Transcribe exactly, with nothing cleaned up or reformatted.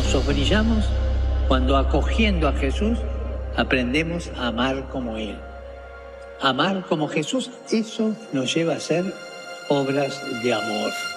luminosos, brillamos cuando acogiendo a Jesús aprendemos a amar como Él. Amar como Jesús, eso nos lleva a hacer obras de amor.